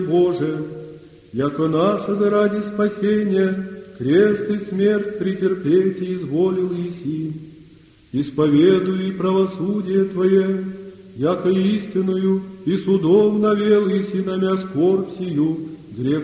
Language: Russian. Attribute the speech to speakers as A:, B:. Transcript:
A: Боже, яко нашего ради спасения крест и смерть претерпеть изволил Иси, исповедуй и правосудие Твое, яко истинную и судом навел Иси намя скорбь сию, грех